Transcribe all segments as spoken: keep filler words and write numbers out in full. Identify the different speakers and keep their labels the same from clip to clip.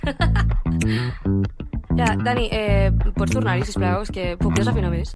Speaker 1: Ja, Dani, eh, pots tornar-hi, sisplau? És que puc desafinar més.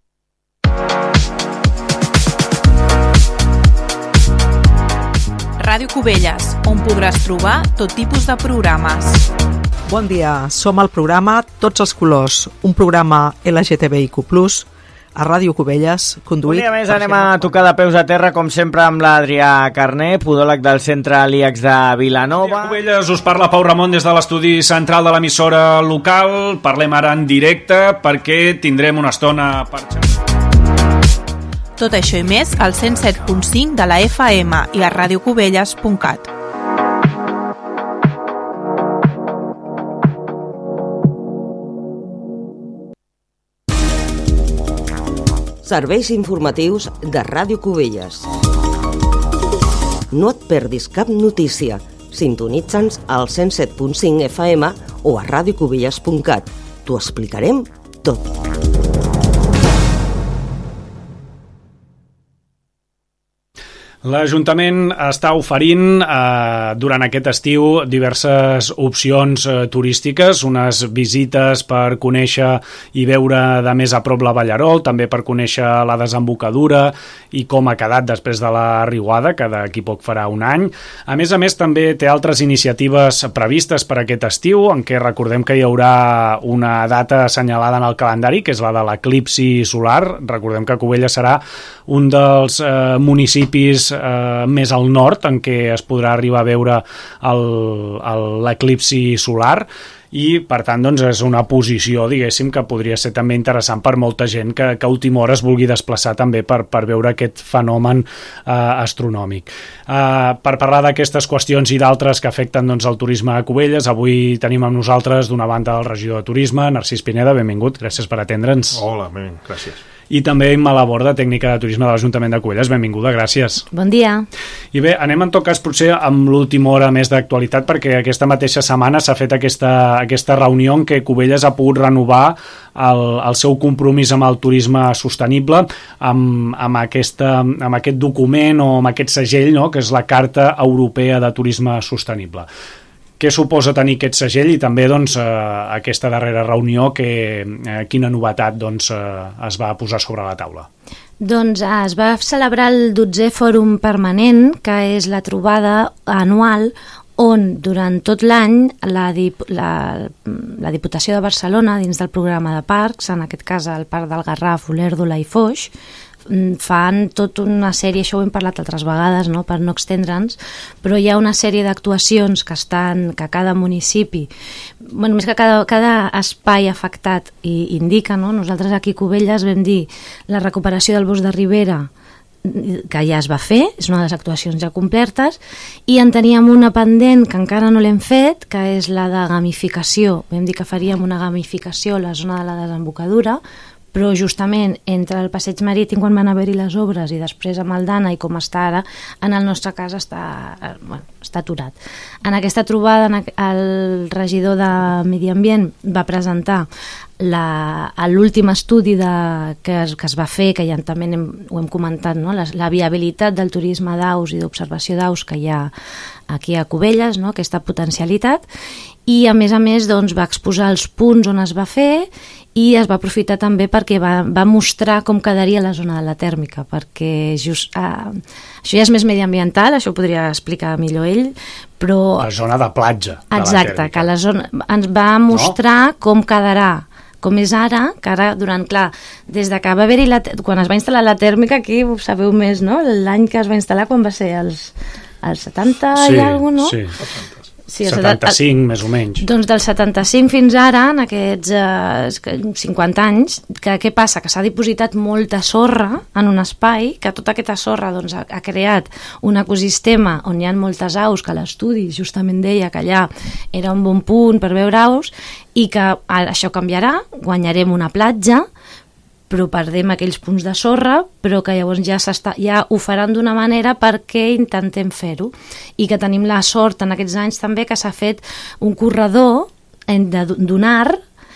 Speaker 2: Ràdio Cubelles, on podràs trobar tot tipus de programes.
Speaker 3: Bon dia, som al programa Tots els colors, un programa L G T B I Q plus, a Ràdio Cubelles, conduït...
Speaker 4: Un dia més anem a tocar de peus a terra, com sempre, amb l'Adrià Carné, podòleg del Centre l'I A X de Vilanova.
Speaker 5: A Cubelles us parla Pau Ramon des de l'estudi central de l'emissora local. Parlem ara en directe perquè tindrem una estona per xerrar.
Speaker 2: Tot això i més al cent set punt cinc de la F M i a radiocubelles punt cat.
Speaker 6: Serveis informatius de Ràdio Cubelles. No et perdis cap notícia. Sintonitza'ns al cent set punt cinc F M o a radiocubelles punt cat. T'ho explicarem tot.
Speaker 5: L'Ajuntament està oferint eh, durant aquest estiu diverses opcions eh, turístiques, unes visites per conèixer i veure de més a prop la Ballarol, també per conèixer la desembocadura i com ha quedat després de la riuada, que d'aquí poc farà un any. A més a més, també té altres iniciatives previstes per aquest estiu, en què recordem que hi haurà una data assenyalada en el calendari, que és la de l'eclipsi solar. Recordem que Cubelles serà un dels eh, municipis Eh, més al nord en què es podrà arribar a veure l'eclipsi solar i per tant doncs, és una posició diguéssim que podria ser també interessant per molta gent que, que a última hora es vulgui desplaçar també per, per veure aquest fenomen eh, astronòmic. Eh, per parlar d'aquestes qüestions i d'altres que afecten doncs, el turisme a Cubelles, avui tenim amb nosaltres d'una banda el regidor de Turisme, Narcís Pineda, benvingut, gràcies per atendre'ns.
Speaker 7: Hola, ben, gràcies.
Speaker 5: I també Imma Laborda, tècnica de turisme de l'Ajuntament de Cubelles, benvinguda, gràcies.
Speaker 8: Bon dia.
Speaker 5: I bé, anem en tot cas potser amb l'última hora més d'actualitat, perquè aquesta mateixa setmana s'ha fet aquesta, aquesta reunió en què Cubelles ha pogut renovar el, el seu compromís amb el turisme sostenible, amb, amb, aquesta, amb aquest document o amb aquest segell, no?, que és la Carta Europea de Turisme Sostenible. Què suposa tenir aquest segell i també doncs, eh, aquesta darrera reunió, que, eh, quina novetat doncs, eh, es va posar sobre la taula?
Speaker 8: Doncs eh, es va celebrar el dotzè Fòrum Permanent, que és la trobada anual on durant tot l'any la, Dip la, la Diputació de Barcelona, dins del programa de parcs, en aquest cas el Parc del Garraf, Olèrdola i Foix, fan tota una sèrie, això ho hem parlat altres vegades, no?, per no extendre'ns, però hi ha una sèrie d'actuacions que estan, que cada municipi, bueno, més que cada, cada espai afectat i indica, no? Nosaltres aquí a Cubelles vam dir la recuperació del bosc de ribera, que ja es va fer, és una de les actuacions ja complertes, i en teníem una pendent que encara no l'hem fet, que és la de gamificació. Vam dir que faríem una gamificació a la zona de la desembocadura, però justament entre el passeig marítim quan van haver-hi les obres i després a Maldana i com està ara, en el nostre cas està, bueno, està aturat. En aquesta trobada el regidor de Medi Ambient va presentar l'últim estudi de, que, es, que es va fer, que ja també hem, ho hem comentat, no? la, la viabilitat del turisme d'aus i d'observació d'aus que hi ha aquí a Cubelles, no? Aquesta potencialitat, i a més a més doncs, va exposar els punts on es va fer i es va aprofitar també perquè va, va mostrar com quedaria la zona de la tèrmica, perquè just, eh, això ja és més mediambiental, això ho podria explicar millor ell, però...
Speaker 5: La zona de platja. De
Speaker 8: exacte,
Speaker 5: la
Speaker 8: que la zona ens va mostrar no? com quedarà, com és ara, que ara durant, clar, des de que va haver-hi, la, quan es va instal·lar la tèrmica, aquí ho sabeu més, no? L'any que es va instal·lar, quan va ser? Els, els setanta
Speaker 5: sí,
Speaker 8: i alguna cosa, no?
Speaker 5: Sí,
Speaker 8: Sí,
Speaker 5: setanta-cinc, el, més o menys.
Speaker 8: Doncs del setanta-cinc fins ara, en aquests eh, cinquanta anys, que, què passa? Que s'ha dipositat molta sorra en un espai, que tota aquesta sorra doncs, ha, ha creat un ecosistema on hi ha moltes aus, que l'estudi justament deia que allà era un bon punt per veure aus, i que això canviarà, guanyarem una platja, però perdem aquells punts de sorra, però que llavors ja, ja ho faran d'una manera perquè intentem fer-ho. I que tenim la sort en aquests anys també que s'ha fet un corredor d'un art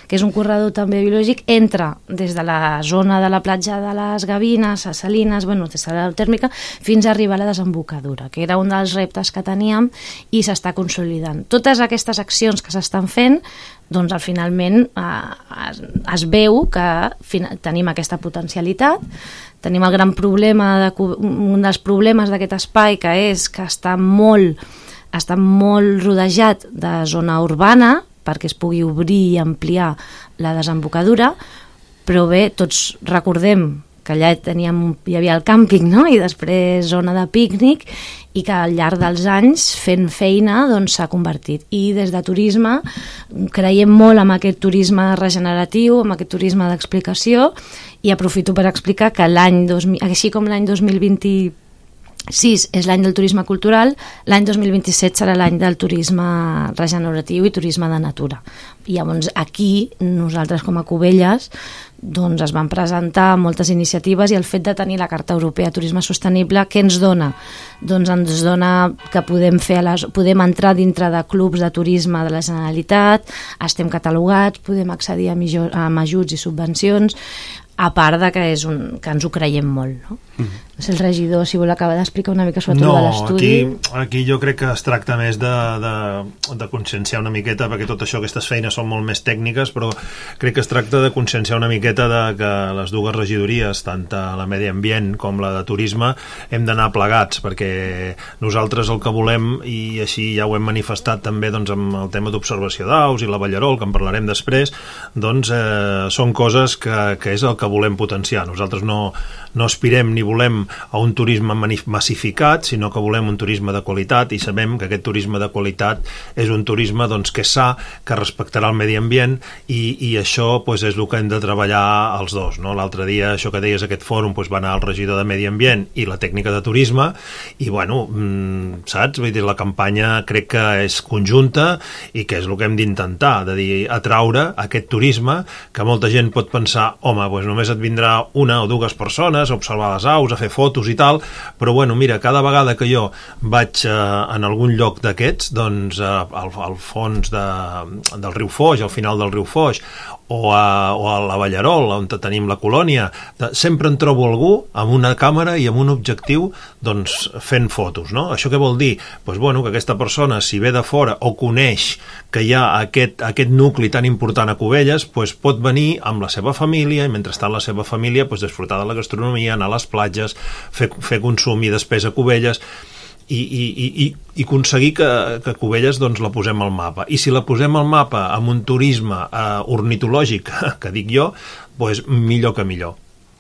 Speaker 8: que és un corredor també biològic, entra des de la zona de la platja de les Gavines, a Salines, bueno, des de la tèrmica, fins a arribar a la desembocadura, que era un dels reptes que teníem i s'està consolidant. Totes aquestes accions que s'estan fent, doncs al finalment eh, es, es veu que tenim aquesta potencialitat, tenim el gran problema, de, un dels problemes d'aquest espai, que és que està molt, està molt rodejat de zona urbana, perquè es pugui obrir i ampliar la desembocadura, però bé, tots recordem que allà teníem, hi havia el càmping, no? I després zona de pícnic, i que al llarg dels anys fent feina doncs, s'ha convertit. I des de turisme creiem molt en aquest turisme regeneratiu, en aquest turisme d'explicació, i aprofito per explicar que l'any dos mil, així com l'any dos mil vint-i-sis és l'any del turisme cultural, l'any dos mil vint-i-set serà l'any del turisme regeneratiu i turisme de natura. I llavors aquí nosaltres com a Cubelles doncs es van presentar moltes iniciatives, i el fet de tenir la Carta Europea de Turisme Sostenible, què ens dona? Doncs ens dona que podem, fer a les, podem entrar dintre de clubs de turisme de la Generalitat, estem catalogats, podem accedir a, millor, a ajuts i subvencions, a part de que, és un, que ens ho creiem molt, no? Mm-hmm. No sé, el regidor, si vol acabar d'explicar una mica sobre
Speaker 7: no,
Speaker 8: tot l'estudi.
Speaker 7: No, aquí, aquí jo crec que es tracta més de, de, de conscienciar una miqueta, perquè tot això, aquestes feines són molt més tècniques, però crec que es tracta de conscienciar una miqueta de que les dues regidories, tant la Medi Ambient com la de Turisme, hem d'anar plegats, perquè nosaltres el que volem, i així ja ho hem manifestat també doncs, amb el tema d'observació d'aus i la Ballarol, que en parlarem després, doncs eh, són coses que, que és el que volem potenciar. Nosaltres no, no aspirem ni volem a un turisme massificat, sinó que volem un turisme de qualitat, i sabem que aquest turisme de qualitat és un turisme doncs, que és sa, que respectarà el medi ambient, i, i això doncs, és el que hem de treballar els dos, no? L'altre dia, això que deies, aquest fòrum doncs, va anar el regidor de Medi Ambient i la tècnica de turisme, i bueno, mmm, saps? Vull dir, la campanya crec que és conjunta, i que és el que hem d'intentar, de dir, atraure aquest turisme, que molta gent pot pensar, home, doncs només et vindrà una o dues persones a observar les aus, a fer fotos i tal, però bueno, mira, cada vegada que jo vaig eh, en algun lloc d'aquests, doncs eh, al, al fons de, del riu Foix, al final del riu Foix, o a, o a la Ballarol, on tenim la colònia, de, sempre en trobo algú amb una càmera i amb un objectiu doncs, fent fotos, no? Això què vol dir? Doncs bueno, que aquesta persona, si ve de fora o coneix que hi ha aquest, aquest nucli tan important a Cubelles, doncs pot venir amb la seva família, i mentre està amb la seva família doncs, disfrutar de la gastronomia, anar a les platges, fer, fer consum i despesa a Cubelles, i, i, i, i aconseguir que, que Cubelles doncs, la posem al mapa. I si la posem al mapa amb un turisme eh, ornitològic, que dic jo, doncs millor que millor.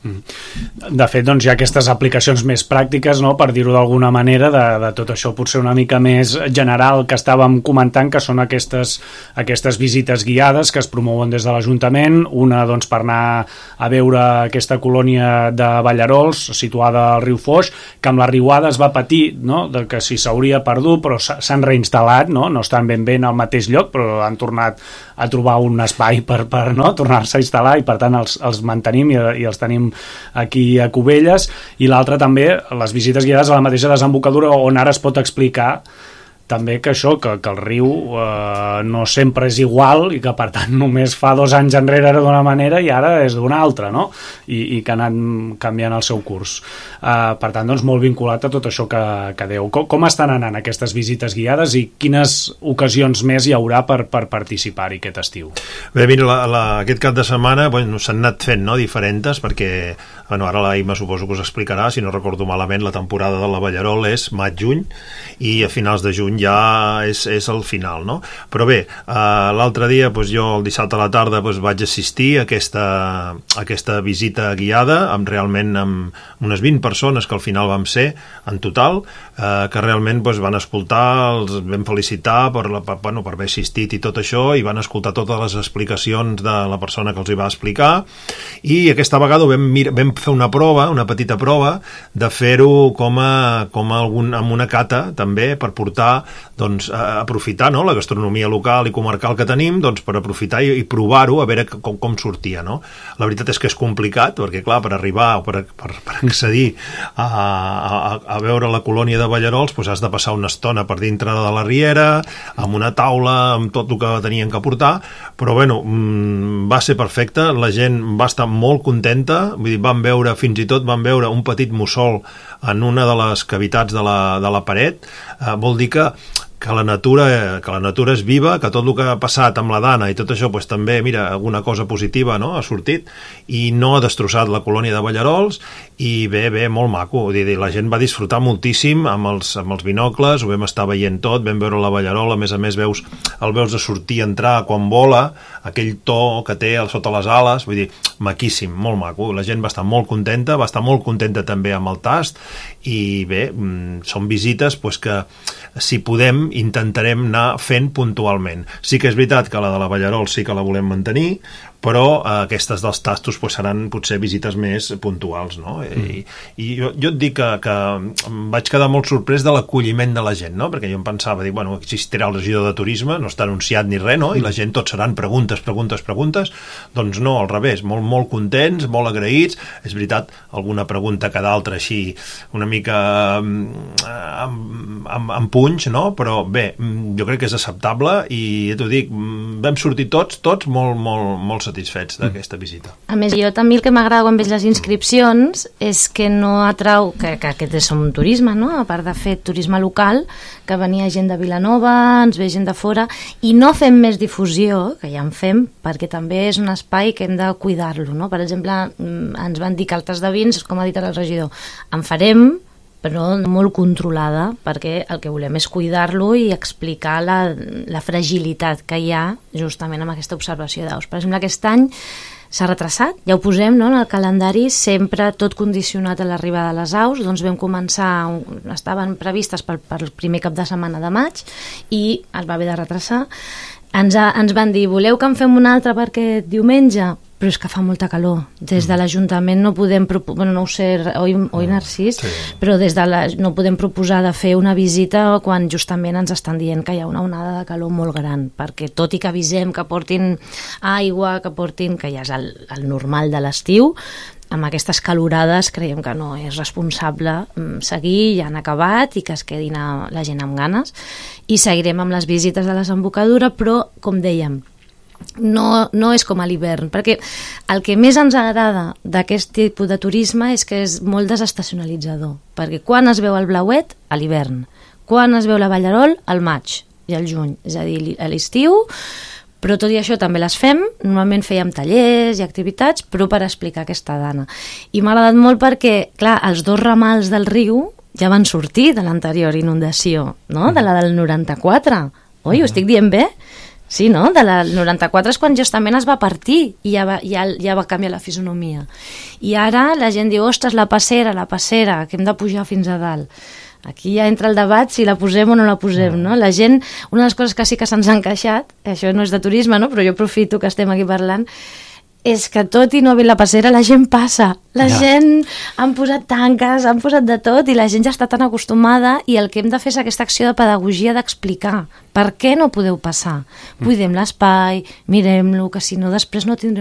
Speaker 5: De fet, doncs, hi ha aquestes aplicacions més pràctiques, no?, per dir-ho d'alguna manera, de, de tot això potser una mica més general que estàvem comentant, que són aquestes, aquestes visites guiades que es promouen des de l'Ajuntament, una doncs, per anar a veure aquesta colònia de Ballarols situada al riu Foix, que amb la riuada es va patir, no?, de que si s'hauria perdut, però s'han reinstal·lat, no? No estan ben bé en el mateix lloc, però han tornat a trobar un espai per, per no? tornar-se a instal·lar, i per tant els, els mantenim i, i els tenim aquí a Cubelles. I l'altre també, les visites guiades a la mateixa desembocadura, on ara es pot explicar també que això, que, que el riu eh, no sempre és igual, i que per tant només fa dos anys enrere era d'una manera i ara és d'una altra, no? I, i que ha anat canviant el seu curs. Eh, per tant, doncs, molt vinculat a tot això que, que deu. Com, com estan anant aquestes visites guiades i quines ocasions més hi haurà per, per participar-hi aquest estiu?
Speaker 7: Bé, mira, la, la, aquest cap de setmana bueno, s'han anat fent, no?, diferents, perquè bueno, ara la Ima suposo que us explicarà, si no recordo malament, la temporada de la Ballarol és maig-juny, i a finals de juny ja és, és el final, no? Però bé, eh, l'altre dia doncs jo el dissabte a la tarda doncs vaig assistir a aquesta, a aquesta visita guiada, amb realment amb unes vint persones que al final vam ser en total, eh, que realment doncs, van escoltar, els vam felicitar per, la, per, bueno, per haver assistit i tot això, i van escoltar totes les explicacions de la persona que els hi va explicar, i aquesta vegada vam, vam fer una prova, una petita prova, de fer-ho com a, com a algun, amb una cata també, per portar doncs, aprofitar, no?, la gastronomia local i comarcal que tenim, doncs, per aprofitar i, i provar-ho, a veure com, com sortia, no? La veritat és que és complicat, perquè, clar, per arribar o per, per, per accedir a, a, a veure la colònia de Ballarols, doncs has de passar una estona per dintre de la riera, amb una taula, amb tot el que tenien que portar, però, bueno, va ser perfecte, la gent va estar molt contenta, vull dir, van veure, fins i tot van veure un petit mussol en una de les cavitats de la, de la paret, eh, vol dir que que la natura que la natura és viva, que tot el que ha passat amb la Dana i tot això, doncs, també, mira, alguna cosa positiva, no?, ha sortit, i no ha destrossat la colònia de Ballarols, i bé, bé, molt maco, vull dir, la gent va disfrutar moltíssim amb els, amb els binocles, ho vam estar veient tot, vam veure la Ballarol, a més a més veus, el veus de sortir, entrar quan vola, aquell to que té sota les ales, vull dir, maquíssim, molt maco, la gent va estar molt contenta, va estar molt contenta també amb el tast, i bé, són visites doncs, que si podem intentarem anar fent puntualment. Sí que és veritat que la de la Ballarol sí que la volem mantenir, però eh, aquestes dels tastos pues, seran potser visites més puntuals, no? Mm. I, i jo, jo et dic que, que em vaig quedar molt sorprès de l'acolliment de la gent, no? Perquè jo em pensava, dic, bueno, existirà el regidor de turisme, no està anunciat ni res, no? I la gent tots seran preguntes, preguntes, preguntes, doncs no, al revés, molt, molt contents, molt agraïts, és veritat, alguna pregunta que d'altra així, una mica amb, amb, amb punys, no? Però bé, jo crec que és acceptable i ja t'ho dic, vam sortir tots, tots molt, molt, molt satisfets d'aquesta visita.
Speaker 8: A més, jo també el que m'agrada quan veig les inscripcions és que no atrau, que, que aquest és un turisme, no?, a part de fer turisme local, que venia gent de Vilanova, ens ve gent de fora, i no fem més difusió, que ja en fem, perquè també és un espai que hem de cuidar-lo, no? Per exemple, ens van dir que altres de vins, com ha dit el regidor, en farem, però molt controlada, perquè el que volem és cuidar-lo i explicar la, la fragilitat que hi ha justament amb aquesta observació d'aus. Per exemple, aquest any s'ha retrasat, ja ho posem, no?, en el calendari, sempre tot condicionat a l'arribada de les aus, doncs vam començar, estaven previstes per, per el primer cap de setmana de maig i es va haver de retrasar. Ens, ha, ens van dir, voleu que en fem una altra perquè diumenge? Però és que fa molta calor. Des de l'Ajuntament no podem, bueno, no ho sé, oi, oi Narcís, sí. Però des de la, no podem proposar de fer una visita quan justament ens estan dient que hi ha una onada de calor molt gran, perquè tot i que avisem que portin aigua, que portin, que ja és el, el normal de l'estiu, amb aquestes calorades creiem que no és responsable seguir, ja han acabat i que es quedin a, la gent amb ganes, i seguirem amb les visites de la desembocadura, però com dèiem, no, no és com a l'hivern, perquè el que més ens agrada d'aquest tipus de turisme és que és molt desestacionalitzador, perquè quan es veu el blauet? A l'hivern. Quan es veu la Ballarol? Al maig i al juny, és a dir, a l'estiu, però tot i això també les fem, normalment fèiem tallers i activitats, però per explicar aquesta dana. I m'ha agradat molt perquè, clar, els dos ramals del riu ja van sortir de l'anterior inundació, no?, de la del noranta-quatre. Oi, ho estic dient bé? Sí, no? De la noranta-quatre és quan justament es va partir i ja va, ja, ja va canviar la fisonomia. I ara la gent diu, ostres, la passera, la passera, que hem de pujar fins a dalt. Aquí ja entra el debat si la posem o no la posem, no? La gent, una de les coses que sí que se'ns ha encaixat, això no és de turisme, no?, però jo aprofito que estem aquí parlant, és que tot i no haver la passera la gent passa, la ja. gent han posat tanques, han posat de tot i la gent ja està tan acostumada i el que hem de fer és aquesta acció de pedagogia d'explicar per què no podeu passar, cuidem l'espai, mirem-lo, que si no després no tindrem